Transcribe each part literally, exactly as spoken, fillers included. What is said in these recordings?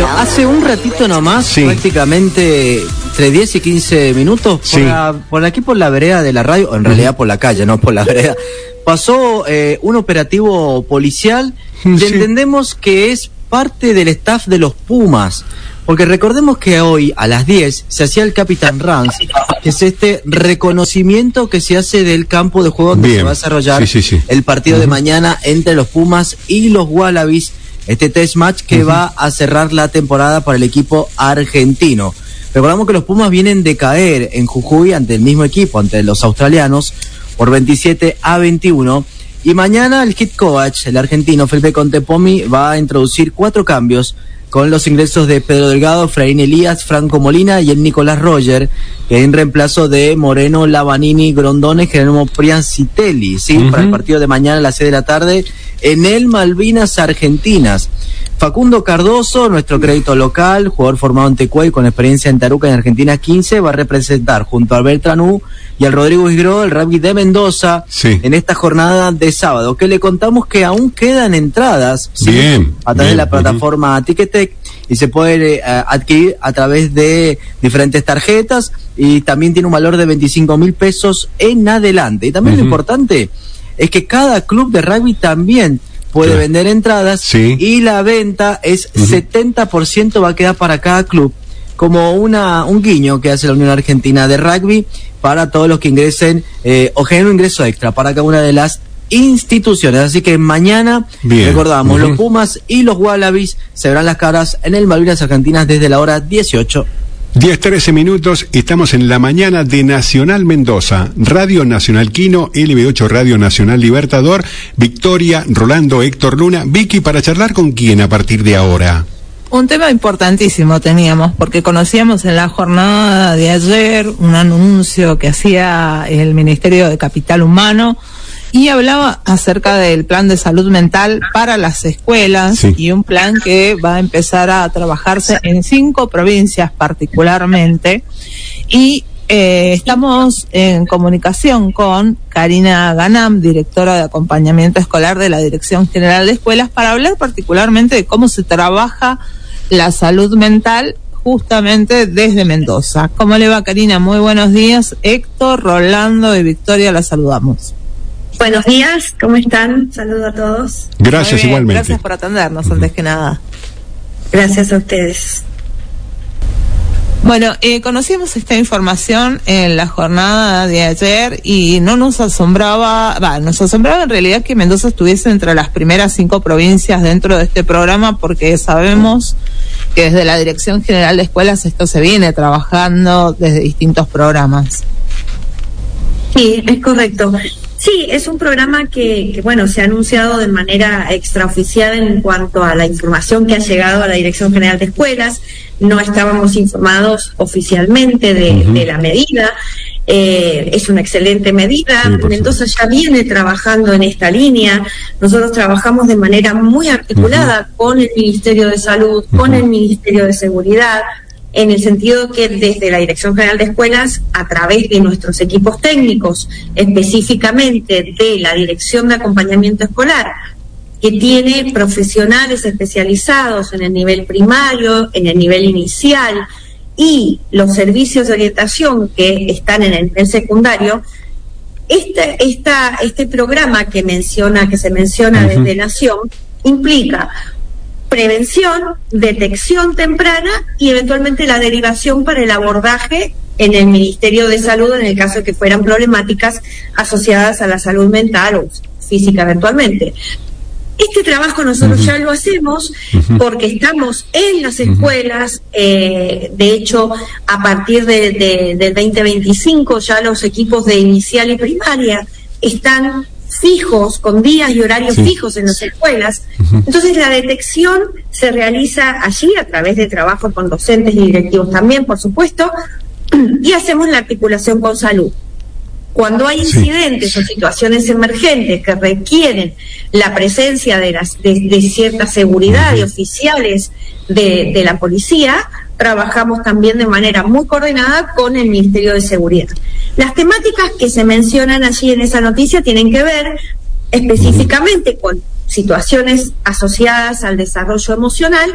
Bueno, hace un ratito nomás, sí. prácticamente entre diez y quince minutos, por, sí. la, por aquí por la vereda de la radio, o en realidad por la calle, no por la vereda, pasó eh, un operativo policial que sí. entendemos que es parte del staff de los Pumas. Porque recordemos que hoy a las diez se hacía el Capitán Runs, que es este reconocimiento que se hace del campo de juego donde Bien. se va a desarrollar sí, sí, sí. el partido uh-huh. de mañana entre los Pumas y los Wallabies, este test match que uh-huh. va a cerrar la temporada para el equipo argentino. Recordamos que los Pumas vienen de caer en Jujuy ante el mismo equipo, ante los australianos, por veintisiete a veintiuno. Y mañana el head coach, el argentino Felipe Contepomi, va a introducir cuatro cambios con los ingresos de Pedro Delgado, Efraín Elías, Franco Molina y el Nicolás Roger, que en reemplazo de Moreno, Lavanini, Grondone, Jerónimo Priancitelli, ¿sí? Uh-huh. Para el partido de mañana a las seis de la tarde en el Malvinas Argentinas. Facundo Cardoso, nuestro crédito local, jugador formado en Tecuay con experiencia en Taruca en Argentina quince, va a representar junto a Beltranú y al Rodrigo Isgro, el rugby de Mendoza, sí. en esta jornada de sábado, que le contamos que aún quedan entradas ¿sí? bien, a través bien, de la plataforma uh-huh. Ticketek, y se puede eh, adquirir a través de diferentes tarjetas, y también tiene un valor de veinticinco mil pesos en adelante. Y también uh-huh. lo importante es que cada club de rugby también puede claro. vender entradas sí. y la venta es uh-huh. setenta por ciento va a quedar para cada club, como una un guiño que hace la Unión Argentina de Rugby para todos los que ingresen eh, o generen un ingreso extra para cada una de las instituciones. Así que mañana, Bien. recordamos, uh-huh. los Pumas y los Wallabies se verán las caras en el Malvinas Argentinas desde la hora dieciocho. diez trece minutos, estamos en la mañana de Nacional Mendoza, Radio Nacional Quino, L B ocho Radio Nacional Libertador, Victoria, Rolando, Héctor Luna. Vicky, para charlar con quién a partir de ahora. Un tema importantísimo teníamos, porque conocíamos en la jornada de ayer un anuncio que hacía el Ministerio de Capital Humano y hablaba acerca del plan de salud mental para las escuelas sí. y un plan que va a empezar a trabajarse en cinco provincias particularmente. Y eh, estamos en comunicación con Karina Ganam, directora de acompañamiento escolar de la Dirección General de Escuelas, para hablar particularmente de cómo se trabaja la salud mental justamente desde Mendoza. ¿Cómo le va, Karina? Muy buenos días. Héctor, Rolando y Victoria, la saludamos. Buenos días, ¿cómo están? Saludo a todos. Gracias, bien, igualmente. Gracias por atendernos, uh-huh. antes que nada. Gracias a ustedes. Bueno, eh, conocíamos esta información en la jornada de ayer y no nos asombraba, va, nos asombraba en realidad que Mendoza estuviese entre las primeras cinco provincias dentro de este programa, porque sabemos que desde la Dirección General de Escuelas esto se viene trabajando desde distintos programas. Sí, es correcto. Sí, es un programa que, que, bueno, se ha anunciado de manera extraoficial en cuanto a la información que ha llegado a la Dirección General de Escuelas. No estábamos informados oficialmente de, uh-huh. de la medida. Eh, es una excelente medida. Sí, Mendoza ya viene trabajando en esta línea. Nosotros trabajamos de manera muy articulada uh-huh. con el Ministerio de Salud, uh-huh. con el Ministerio de Seguridad, en el sentido que desde la Dirección General de Escuelas, a través de nuestros equipos técnicos, específicamente de la Dirección de Acompañamiento Escolar, que tiene profesionales especializados en el nivel primario, en el nivel inicial, y los servicios de orientación que están en el nivel secundario, este, esta, este programa que menciona, que se menciona uh-huh. desde Nación, implica prevención, detección temprana y eventualmente la derivación para el abordaje en el Ministerio de Salud en el caso de que fueran problemáticas asociadas a la salud mental o física eventualmente. Este trabajo nosotros uh-huh. ya lo hacemos uh-huh. porque estamos en las escuelas, eh, de hecho a partir de, de, del veinte veinticinco ya los equipos de inicial y primaria están fijos, con días y horarios sí. fijos en las escuelas. Uh-huh. Entonces la detección se realiza allí a través de trabajo con docentes y directivos también, por supuesto, y hacemos la articulación con salud. Cuando hay incidentes sí. o situaciones emergentes que requieren la presencia de, las, de, de cierta seguridad uh-huh. y oficiales de, de la policía, trabajamos también de manera muy coordinada con el Ministerio de Seguridad. Las temáticas que se mencionan allí en esa noticia tienen que ver específicamente con situaciones asociadas al desarrollo emocional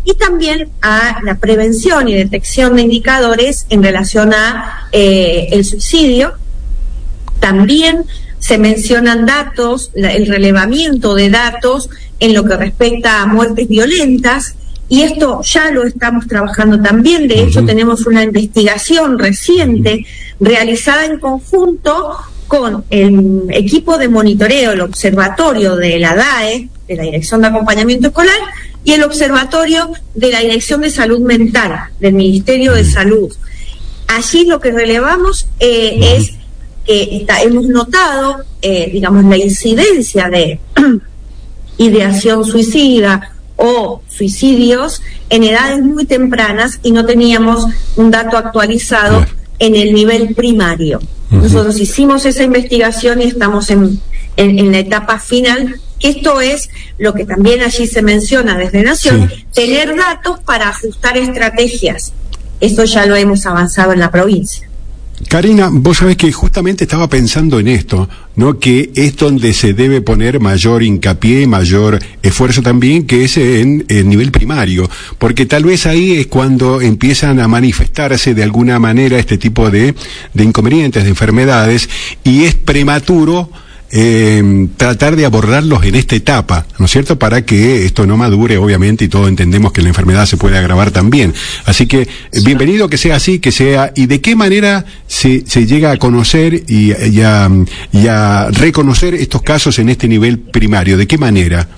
y también a la prevención y detección de indicadores en relación a eh, el suicidio. También se mencionan datos, la, el relevamiento de datos en lo que respecta a muertes violentas, y esto ya lo estamos trabajando también. De hecho, uh-huh. tenemos una investigación reciente realizada en conjunto con el equipo de monitoreo, el observatorio de la D A E, de la Dirección de Acompañamiento Escolar, y el observatorio de la Dirección de Salud Mental, del Ministerio de Salud. Allí lo que relevamos eh, es que está, hemos notado, eh, digamos, la incidencia de ideación suicida o suicidios en edades muy tempranas, y no teníamos un dato actualizado en el nivel primario. Uh-huh. Nosotros hicimos esa investigación y estamos en, en, en la etapa final, que esto es lo que también allí se menciona desde Nación, sí. tener datos para ajustar estrategias. Eso ya lo hemos avanzado en la provincia. Karina, vos sabés que justamente estaba pensando en esto, ¿no? Que es donde se debe poner mayor hincapié, mayor esfuerzo también, que es en el nivel primario, porque tal vez ahí es cuando empiezan a manifestarse de alguna manera este tipo de, de inconvenientes, de enfermedades, y es prematuro Eh, tratar de abordarlos en esta etapa, ¿no es cierto?, para que esto no madure, obviamente, y todos entendemos que la enfermedad se puede agravar también. Así que, sí. bienvenido que sea así, que sea, y de qué manera se, se llega a conocer y, y, a, y a reconocer estos casos en este nivel primario, ¿de qué manera?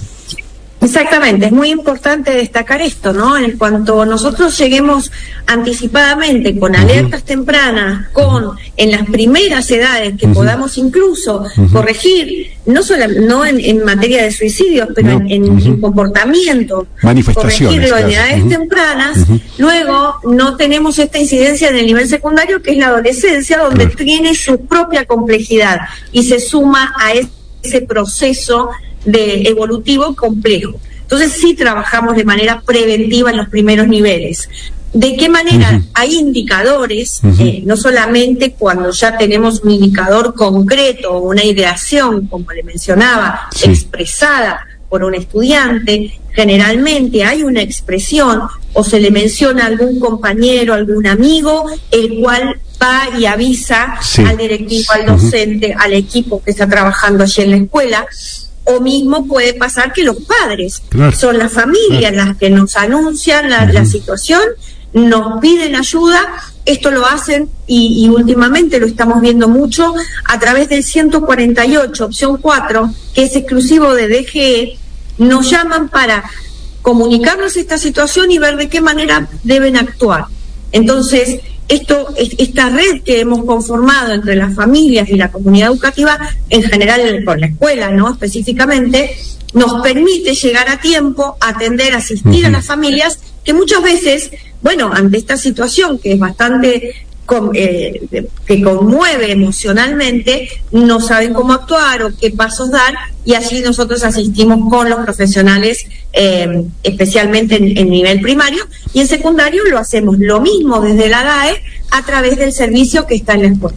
Exactamente, es muy importante destacar esto, ¿no? En cuanto nosotros lleguemos anticipadamente con alertas uh-huh. tempranas, con en las primeras edades que uh-huh. podamos incluso uh-huh. corregir, no solo no en, en materia de suicidios, pero no. en, en, uh-huh. en comportamiento, corregirlo en edades uh-huh. tempranas, uh-huh. luego no tenemos esta incidencia en el nivel secundario, que es la adolescencia, donde uh-huh. tiene su propia complejidad y se suma a ese proceso de evolutivo complejo. Entonces sí trabajamos de manera preventiva en los primeros niveles. ¿De qué manera? Uh-huh. Hay indicadores, uh-huh. eh, no solamente cuando ya tenemos un indicador concreto o una ideación, como le mencionaba, sí. expresada por un estudiante. Generalmente hay una expresión o se le menciona a algún compañero, algún amigo, el cual va y avisa sí. al directivo, al docente, uh-huh. al equipo que está trabajando allí en la escuela. O mismo puede pasar que los padres, claro. son las familias claro. las que nos anuncian la, uh-huh. la situación, nos piden ayuda. Esto lo hacen y, y últimamente lo estamos viendo mucho a través del ciento cuarenta y ocho, opción cuatro, que es exclusivo de D G E. Nos llaman para comunicarnos esta situación y ver de qué manera deben actuar. Entonces, esto, esta red que hemos conformado entre las familias y la comunidad educativa, en general con la escuela, ¿no? Específicamente, nos permite llegar a tiempo, atender, asistir uh-huh. a las familias, que muchas veces, bueno, ante esta situación que es bastante con, eh, que conmueve emocionalmente, no saben cómo actuar o qué pasos dar, y allí nosotros asistimos con los profesionales, eh, especialmente en, en nivel primario, y en secundario lo hacemos lo mismo desde la D A E a través del servicio que está en la escuela.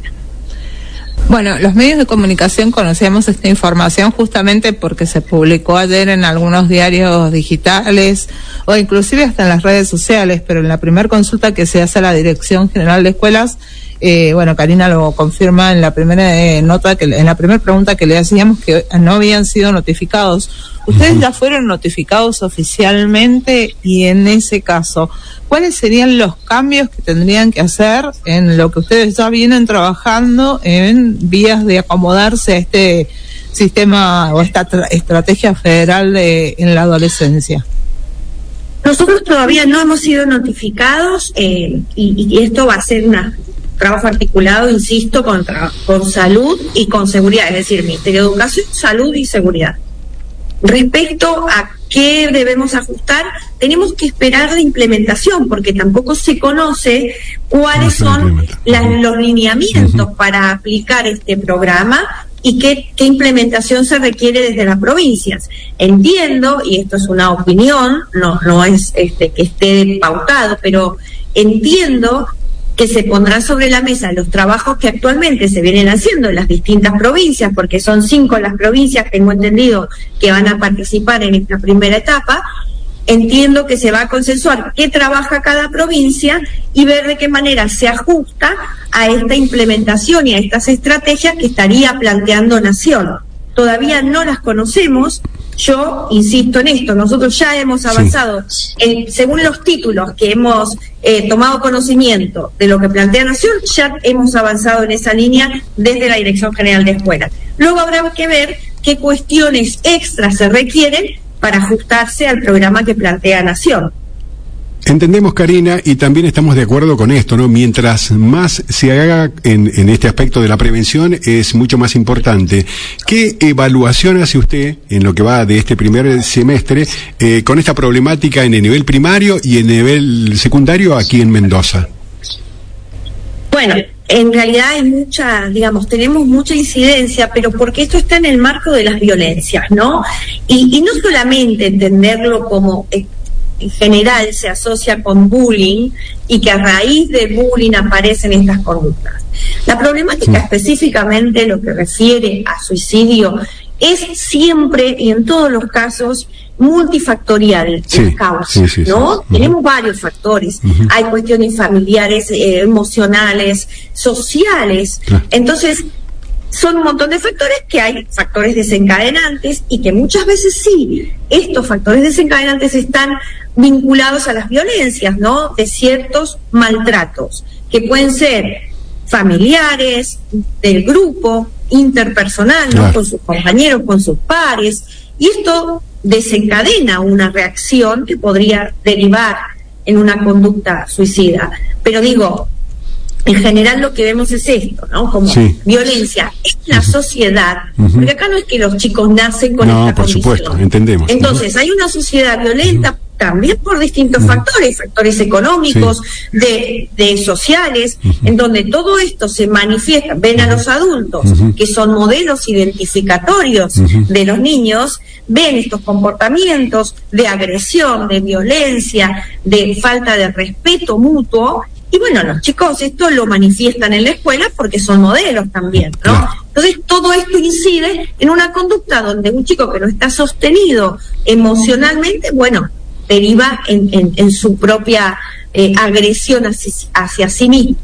Bueno, los medios de comunicación conocíamos esta información justamente porque se publicó ayer en algunos diarios digitales o inclusive hasta en las redes sociales, pero en la primera consulta que se hace a la Dirección General de Escuelas, eh, bueno, Karina lo confirma en la primera eh, nota, que en la primera pregunta que le hacíamos, que no habían sido notificados. ¿Ustedes ya fueron notificados oficialmente? Y en ese caso, ¿cuáles serían los cambios que tendrían que hacer en lo que ustedes ya vienen trabajando en vías de acomodarse a este sistema o esta tra- estrategia federal de, en la adolescencia? Nosotros todavía no hemos sido notificados eh, y, y esto va a ser un trabajo articulado, insisto, con, tra- con salud y con seguridad, es decir, Ministerio de Educación, Salud y Seguridad. Respecto a qué debemos ajustar, tenemos que esperar la implementación, porque tampoco se conoce cuáles no son las, los lineamientos uh-huh. para aplicar este programa y qué, qué implementación se requiere desde las provincias. Entiendo, y esto es una opinión, no, no es este que esté pautado, pero entiendo que se pondrán sobre la mesa los trabajos que actualmente se vienen haciendo en las distintas provincias, porque son cinco las provincias, tengo entendido, que van a participar en esta primera etapa, entiendo que se va a consensuar qué trabaja cada provincia y ver de qué manera se ajusta a esta implementación y a estas estrategias que estaría planteando Nación. Todavía no las conocemos. Yo insisto en esto, nosotros ya hemos avanzado, sí. en, según los títulos que hemos eh, tomado conocimiento de lo que plantea Nación, ya hemos avanzado en esa línea desde la Dirección General de Escuelas. Luego habrá que ver qué cuestiones extras se requieren para ajustarse al programa que plantea Nación. Entendemos, Karina, y también estamos de acuerdo con esto, ¿no? Mientras más se haga en, en este aspecto de la prevención, es mucho más importante. ¿Qué evaluación hace usted en lo que va de este primer semestre eh, con esta problemática en el nivel primario y en el nivel secundario aquí en Mendoza? Bueno, en realidad hay mucha, digamos, tenemos mucha incidencia, pero porque esto está en el marco de las violencias, ¿no? Y, y no solamente entenderlo como... Eh, en general se asocia con bullying y que a raíz de bullying aparecen estas conductas. La problemática específicamente, lo que refiere a suicidio, es siempre y en todos los casos multifactorial, sí, las causas, sí, sí, ¿no? Sí. Tenemos uh-huh. varios factores. Uh-huh. Hay cuestiones familiares, eh, emocionales, sociales. Uh-huh. Entonces, son un montón de factores que hay factores desencadenantes y que muchas veces sí, estos factores desencadenantes están vinculados a las violencias, ¿no? De ciertos maltratos, que pueden ser familiares, del grupo, interpersonal, ¿no? Claro. Con sus compañeros, con sus pares, y esto desencadena una reacción que podría derivar en una conducta suicida. Pero digo, en general lo que vemos es esto, ¿no? Como sí. violencia en la uh-huh. sociedad, uh-huh. porque acá no es que los chicos nacen con no, esta por condición. Supuesto, entendemos. Entonces, uh-huh. hay una sociedad violenta uh-huh. también por distintos uh-huh. factores, factores económicos, sí. de, de sociales, uh-huh. en donde todo esto se manifiesta, ven uh-huh. a los adultos, uh-huh. que son modelos identificatorios uh-huh. de los niños, ven estos comportamientos de agresión, de violencia, de falta de respeto mutuo. Y bueno, los chicos esto lo manifiestan en la escuela porque son modelos también, ¿no? Claro. Entonces todo esto incide en una conducta donde un chico que no está sostenido emocionalmente, bueno, deriva en, en, en su propia eh, agresión hacia, hacia sí mismo.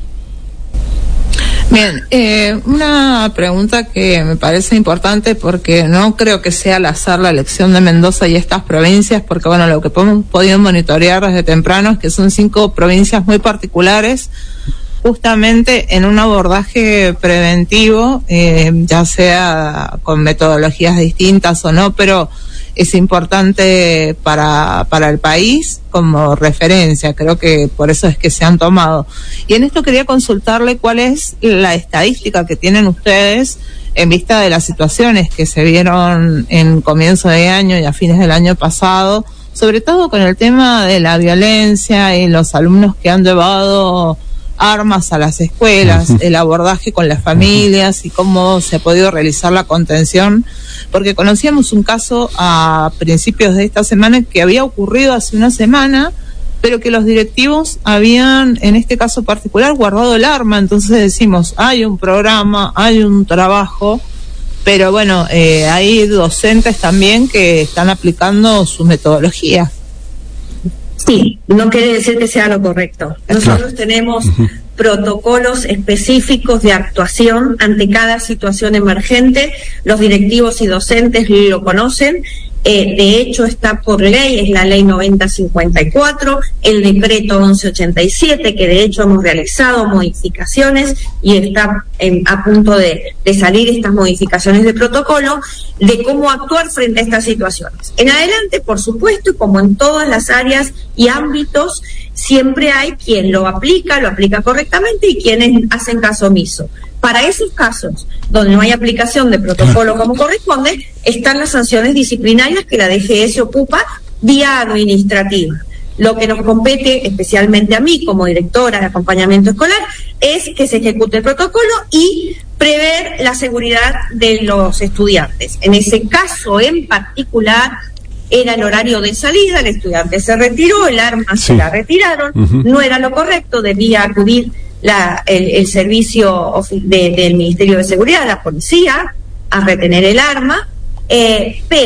Bien, eh, una pregunta que me parece importante porque no creo que sea al azar la elección de Mendoza y estas provincias, porque bueno, lo que hemos podido monitorear desde temprano es que son cinco provincias muy particulares, justamente en un abordaje preventivo, eh, ya sea con metodologías distintas o no, pero es importante para, para el país como referencia, creo que por eso es que se han tomado. Y en esto quería consultarle cuál es la estadística que tienen ustedes en vista de las situaciones que se vieron en comienzo de año y a fines del año pasado, sobre todo con el tema de la violencia y los alumnos que han llevado armas a las escuelas, el abordaje con las familias y cómo se ha podido realizar la contención, porque conocíamos un caso a principios de esta semana que había ocurrido hace una semana, pero que los directivos habían, en este caso particular, guardado el arma. Entonces decimos, hay un programa, hay un trabajo, pero bueno, eh, hay docentes también que están aplicando su metodología. Sí, no quiere decir que sea lo correcto. Nosotros tenemos uh-huh. protocolos específicos de actuación ante cada situación emergente. Los directivos y docentes lo conocen. Eh, de hecho, está por ley, es la ley noventa cincuenta y cuatro, el decreto once ochenta y siete, que de hecho hemos realizado modificaciones y está en, a punto de, de salir estas modificaciones de protocolo de cómo actuar frente a estas situaciones. En adelante, por supuesto, como en todas las áreas y ámbitos, siempre hay quien lo aplica, lo aplica correctamente y quienes hacen caso omiso. Para esos casos donde no hay aplicación de protocolo como corresponde, están las sanciones disciplinarias que la D G S ocupa vía administrativa. Lo que nos compete, especialmente a mí como directora de acompañamiento escolar, es que se ejecute el protocolo y prever la seguridad de los estudiantes. En ese caso en particular, era el horario de salida, el estudiante se retiró, el arma sí. se la retiraron, uh-huh. no era lo correcto, debía acudir La, el, el servicio de, del Ministerio de Seguridad, la policía, a retener el arma, eh, pero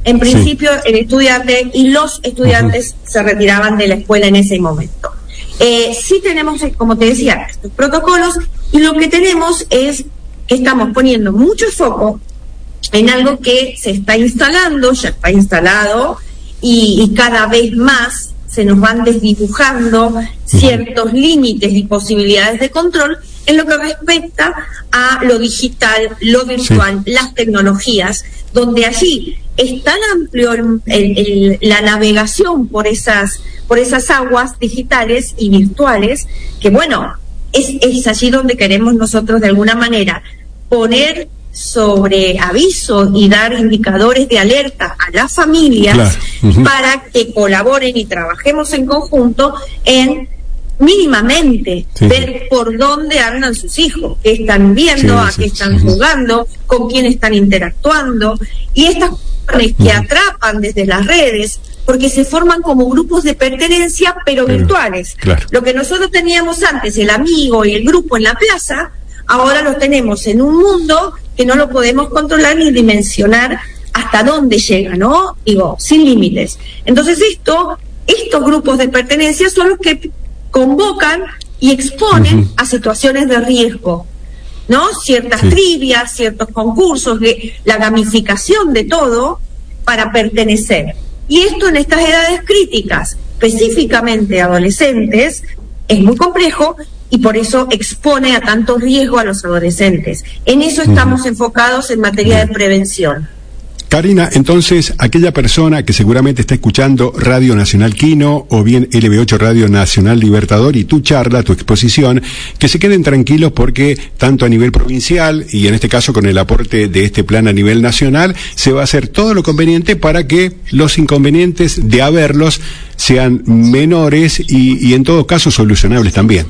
en principio sí. el estudiante y los estudiantes uh-huh. se retiraban de la escuela en ese momento. Eh, sí tenemos, como te decía, estos protocolos, y lo que tenemos es que estamos poniendo mucho foco en algo que se está instalando, ya está instalado, y, y cada vez más se nos van desdibujando ciertos límites y posibilidades de control en lo que respecta a lo digital, lo virtual, sí. las tecnologías, donde allí es tan amplio el, el, el, la navegación por esas, por esas aguas digitales y virtuales, que bueno, es, es allí donde queremos nosotros de alguna manera poner sobre aviso y dar indicadores de alerta a las familias, claro. uh-huh. para que colaboren y trabajemos en conjunto en mínimamente sí. ver por dónde andan sus hijos, qué están viendo, sí, a qué sí, están sí. jugando, con quién están interactuando, y estas jóvenes que uh-huh. atrapan desde las redes, porque se forman como grupos de pertenencia, pero claro. virtuales. Claro. Lo que nosotros teníamos antes, el amigo y el grupo en la plaza, ahora lo tenemos en un mundo que no lo podemos controlar ni dimensionar hasta dónde llega, ¿no? Digo, sin límites. Entonces esto, estos grupos de pertenencia son los que convocan y exponen uh-huh. a situaciones de riesgo, ¿no? Ciertas sí. trivias, ciertos concursos, de la gamificación de todo para pertenecer. Y esto en estas edades críticas, específicamente adolescentes, es muy complejo, y por eso expone a tanto riesgo a los adolescentes. En eso estamos uh-huh. enfocados en materia uh-huh. de prevención. Karina, entonces, aquella persona que seguramente está escuchando Radio Nacional Quino o bien L B ocho Radio Nacional Libertador y tu charla, tu exposición, que se queden tranquilos porque tanto a nivel provincial y en este caso con el aporte de este plan a nivel nacional, se va a hacer todo lo conveniente para que los inconvenientes de haberlos sean menores y, y en todo caso solucionables también.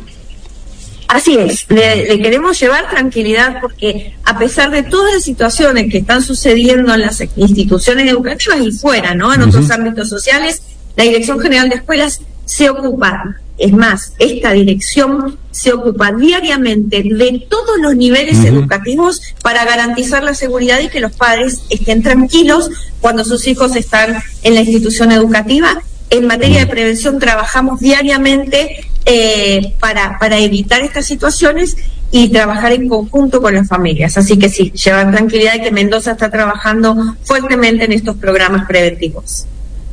Así es, le, le queremos llevar tranquilidad porque a pesar de todas las situaciones que están sucediendo en las instituciones educativas y fuera, ¿no? En uh-huh. otros ámbitos sociales, la Dirección General de Escuelas se ocupa, es más, esta dirección se ocupa diariamente de todos los niveles uh-huh. educativos para garantizar la seguridad y que los padres estén tranquilos cuando sus hijos están en la institución educativa. En materia de prevención trabajamos diariamente eh, para, para evitar estas situaciones y trabajar en conjunto con las familias. Así que sí, llevar tranquilidad de que Mendoza está trabajando fuertemente en estos programas preventivos.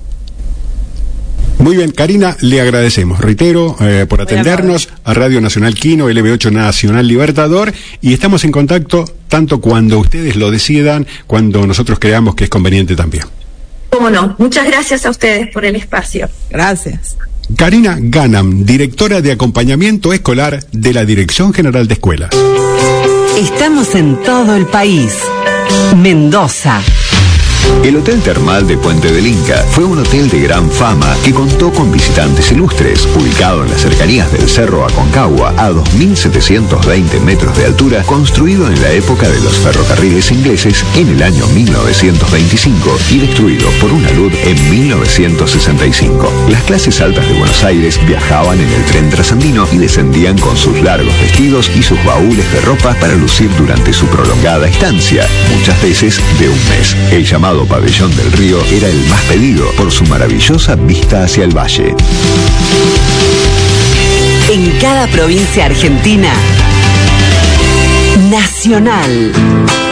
Muy bien, Karina, le agradecemos, reitero, eh, por atendernos a Radio Nacional Quino, L B ocho Nacional Libertador, y estamos en contacto tanto cuando ustedes lo decidan, cuando nosotros creamos que es conveniente también. Cómo no, muchas gracias a ustedes por el espacio. Gracias. Karina Ganam, directora de acompañamiento escolar de la Dirección General de Escuelas. Estamos en todo el país. Mendoza. El Hotel Termal de Puente del Inca fue un hotel de gran fama que contó con visitantes ilustres, ubicado en las cercanías del Cerro Aconcagua, a dos mil setecientos veinte metros de altura, construido en la época de los ferrocarriles ingleses en el año mil novecientos veinticinco y destruido por una luz en mil novecientos sesenta y cinco. Las clases altas de Buenos Aires viajaban en el tren trasandino y descendían con sus largos vestidos y sus baúles de ropa para lucir durante su prolongada estancia, muchas veces de un mes. El llamado Pabellón del Río era el más pedido por su maravillosa vista hacia el valle. En cada provincia argentina, Nacional.